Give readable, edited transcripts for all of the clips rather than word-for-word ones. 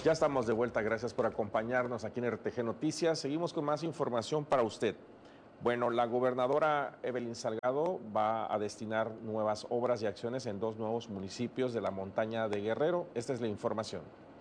Ya estamos de vuelta, gracias por acompañarnos aquí en RTG Noticias. Seguimos con más información para usted. Bueno, la gobernadora Evelyn Salgado va a destinar nuevas obras y acciones en 2 nuevos municipios de la montaña de Guerrero. Esta es la información.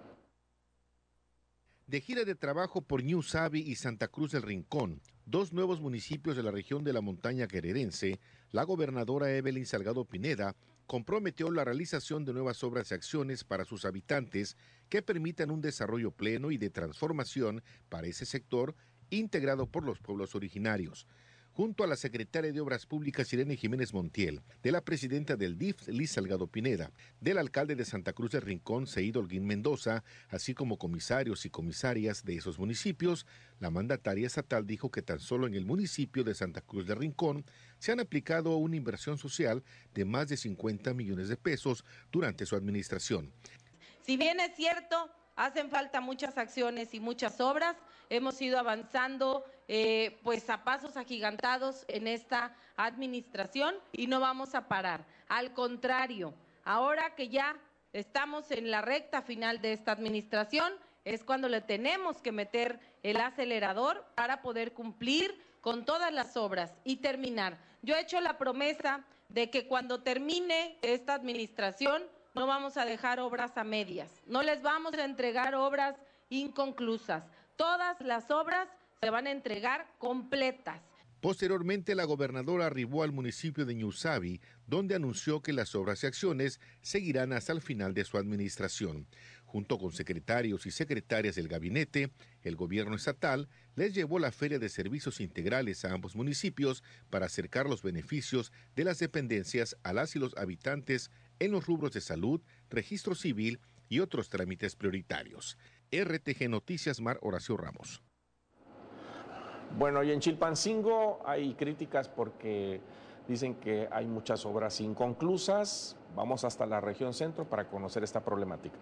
De gira de trabajo por New Sabi y Santa Cruz del Rincón, 2 nuevos municipios de la región de la montaña guerrerense, la gobernadora Evelyn Salgado Pineda comprometió la realización de nuevas obras y acciones para sus habitantes que permitan un desarrollo pleno y de transformación para ese sector integrado por los pueblos originarios. Junto a la secretaria de Obras Públicas Irene Jiménez Montiel, de la presidenta del DIF Liz Salgado Pineda, del alcalde de Santa Cruz del Rincón Seído Holguín Mendoza, así como comisarios y comisarias de esos municipios, la mandataria estatal dijo que tan solo en el municipio de Santa Cruz del Rincón se han aplicado una inversión social de más de 50 millones de pesos durante su administración. Si bien es cierto, hacen falta muchas acciones y muchas obras, hemos ido avanzando pues a pasos agigantados en esta administración y no vamos a parar. Al contrario, ahora que ya estamos en la recta final de esta administración, es cuando le tenemos que meter el acelerador para poder cumplir con todas las obras y terminar. Yo he hecho la promesa de que cuando termine esta administración no vamos a dejar obras a medias, no les vamos a entregar obras inconclusas. Todas las obras se van a entregar completas. Posteriormente, la gobernadora arribó al municipio de Ñusabi, donde anunció que las obras y acciones seguirán hasta el final de su administración. Junto con secretarios y secretarias del gabinete, el gobierno estatal les llevó la Feria de Servicios Integrales a ambos municipios para acercar los beneficios de las dependencias a las y los habitantes en los rubros de salud, registro civil y otros trámites prioritarios. RTG Noticias, Mar Horacio Ramos. Bueno, y en Chilpancingo hay críticas porque dicen que hay muchas obras inconclusas. Vamos hasta la región centro para conocer esta problemática.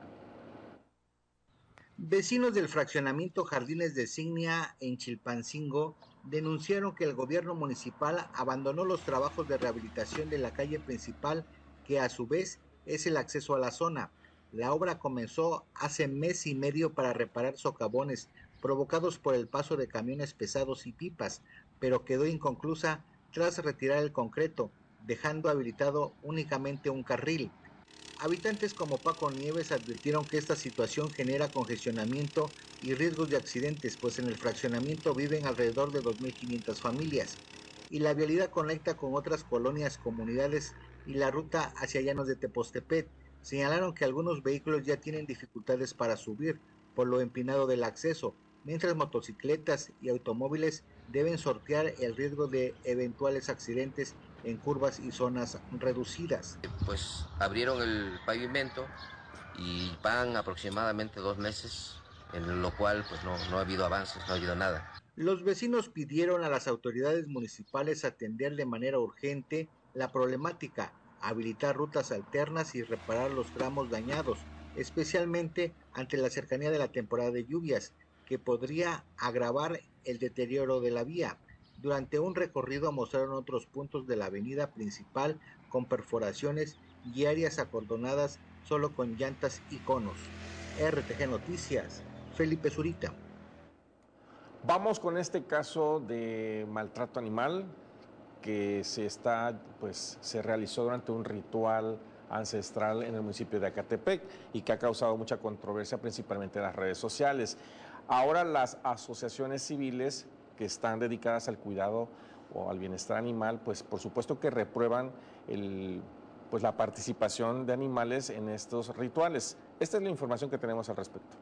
Vecinos del fraccionamiento Jardines de Signia en Chilpancingo denunciaron que el gobierno municipal abandonó los trabajos de rehabilitación de la calle principal, que a su vez es el acceso a la zona. La obra comenzó hace mes y medio para reparar socavones provocados por el paso de camiones pesados y pipas, pero quedó inconclusa tras retirar el concreto, dejando habilitado únicamente un carril. Habitantes como Paco Nieves advirtieron que esta situación genera congestionamiento y riesgos de accidentes, pues en el fraccionamiento viven alrededor de 2.500 familias, y la vialidad conecta con otras colonias, comunidades y la ruta hacia Llanos de Tepoztepec. Señalaron que algunos vehículos ya tienen dificultades para subir por lo empinado del acceso, mientras motocicletas y automóviles deben sortear el riesgo de eventuales accidentes en curvas y zonas reducidas. Pues abrieron el pavimento y van aproximadamente 2 meses, en lo cual pues no ha habido avances, no ha habido nada. Los vecinos pidieron a las autoridades municipales atender de manera urgente la problemática, habilitar rutas alternas y reparar los tramos dañados, especialmente ante la cercanía de la temporada de lluvias, que podría agravar el deterioro de la vía. Durante un recorrido mostraron otros puntos de la avenida principal con perforaciones y áreas acordonadas solo con llantas y conos. RTG Noticias, Felipe Zurita. Vamos con este caso de maltrato animal que se realizó durante un ritual ancestral en el municipio de Ecatepec y que ha causado mucha controversia principalmente en las redes sociales. Ahora las asociaciones civiles que están dedicadas al cuidado o al bienestar animal, pues por supuesto que reprueban la participación de animales en estos rituales. Esta es la información que tenemos al respecto.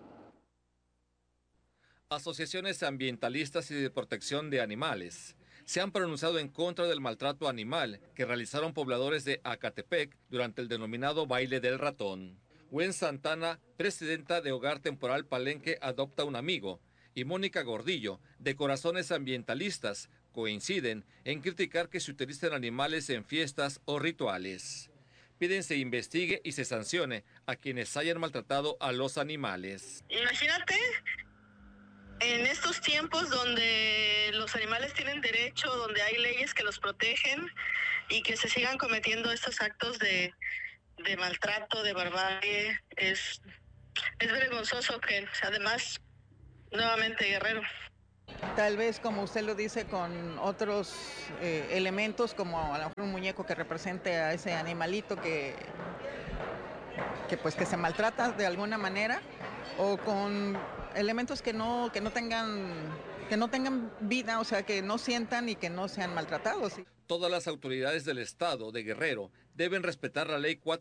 Asociaciones ambientalistas y de protección de animales se han pronunciado en contra del maltrato animal que realizaron pobladores de Ecatepec durante el denominado Baile del Ratón. Gwen Santana, presidenta de Hogar Temporal Palenque Adopta un Amigo, y Mónica Gordillo, de Corazones Ambientalistas, coinciden en criticar que se utilicen animales en fiestas o rituales. Piden se investigue y se sancione a quienes hayan maltratado a los animales. Imagínate, en estos tiempos donde los animales tienen derecho, donde hay leyes que los protegen y que se sigan cometiendo estos actos de maltrato, de barbarie, es Es vergonzoso que además, nuevamente Guerrero. Tal vez, como usted lo dice, con otros elementos, como a lo mejor un muñeco que represente a ese animalito que se maltrata de alguna manera, o con elementos que no tengan vida, o sea, que no sientan y que no sean maltratados. Todas las autoridades del estado de Guerrero deben respetar la ley 4